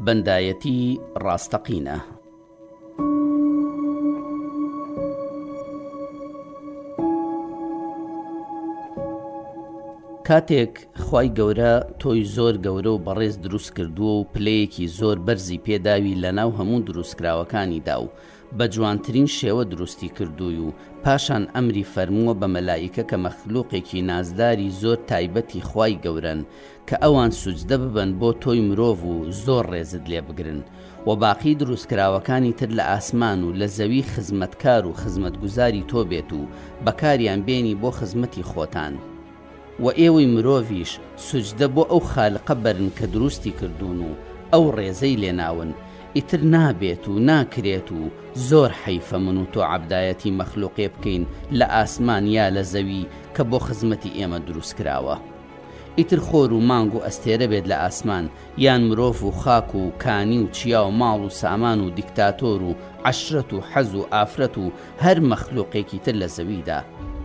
بەندایەتی ڕاستەقینە. کاتێک خوای گەورە تۆی زۆر گەورە و بەڕێز دروست کردووە و پلەیەکی زۆر بەرزی پێداوی لەناو هەموو دروستکراوەکانیدا و بە جوانترین شێوە دروستی کردووی و پاشان ئەمری فەرمووە بە مەلائیکە کە مەخلووقێکی نازداری زۆر تایبەتی خوای گەورەن کە ئەوان سوجدە ببەن بۆ تۆی مرۆڤ و زۆر ڕێزت لێ بگرن و باقی دروستکراوەکانی تر لە ئاسمان و لە زەوی خزمەتکار و خزمەتگوزاری تۆ بێت و بەکاریان بێنی بۆ خزمەتی خۆتان و ئێوەی مرۆڤیش سوجدە بۆ ئەو خالقە بەرن کە دروستی کردوون و ئەو ڕێزەی لێناون ئیتر نابێت و ناکرێت و زۆر حەیفە من و تۆ عەبدایەتی مەخلوقێ بکەین لە ئاسمان یا لە زەوی کە بۆ خزمەتی ئێمە دروست کراوە. ئیتر خۆر و مانگ و ئەستێرە بێت لە ئاسمان یان مرۆڤ و خاک و کانی و چیا و ماڵ و سامان و دیکتاتۆر و عەشرەت و حەز و ئافرەت و هەر مەخلوقێکی تر لە زەویدا.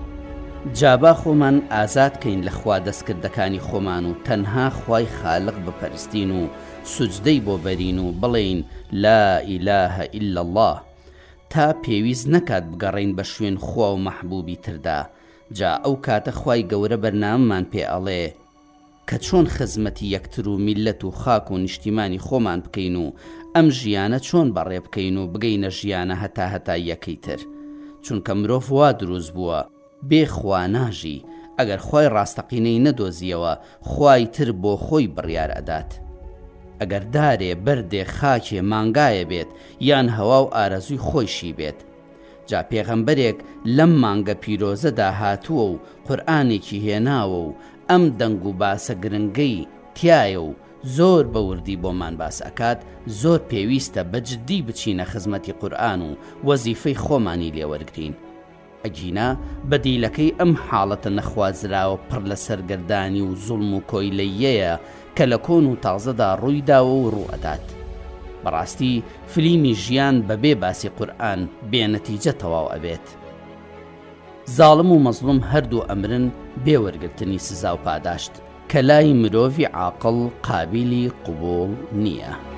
جابا خۆمان ئازادکەین لە خوا دەستکردەکانی خۆمان و تەنها خوای خالق بپەرستین و سوجدەی بۆ بەرین و بڵێین لا ئیلاه ئیلا الله تا پێویست نەکات بگەڕین بە شوێن خوا و مەحبوبی تردا. جا ئەو کاتە خوای گەورە بەرنامەمان پێ ئەڵێ کە چۆن خزمەتی یەکتر و میلەت و خاک و نیشتیمانی خۆمان بکەین و ئەم ژیانە چۆن بەڕێ بکەین و بگەینە ژیانە هەتا یەکەی تر. چونکە مرۆڤ وا دروست بووە بێ خوا ناژی، ئەگەر خوای ڕاستەقینەی نەدۆزیەوە خوای تر بۆ خۆی بڕیار ئەدات. ئەگەر دارێ بەردێ خاکێ مانگایە بێت یان هەوا و ئارەزوی خۆیشی بێت. جا پێغەمبەرێک لەم مانگە پیرۆزەدا هاتووە و قورئانێکی هێناوە و ئەم دەنگ و باسە گرنگەی تایە و زۆر بەوردی بۆمان باس ئەکات، زۆر پێویستە بەجددی بچینە خزمەتی قورئان و وەزیفەی خۆمانی لێوەرگرین. ئەگینا بەدیلەکەی ئەم حاڵەتە نەخوازراوە پڕ لە سەرگەردانی و زوڵم و کۆیلەیەیە کە لە کۆن و تازەدا ڕوویداوە و ڕوئەدات. بەڕاستی فلیمی ژیان بەبێ باسی قورئان بێنەتیجە تەواو ئەبێت. زاڵم و مەزلوم هەردوو ئەمرن بێوەرگرتنی سزا و پاداشت کە لای مرۆڤی عاقڵ قابلی قبوڵ نییە.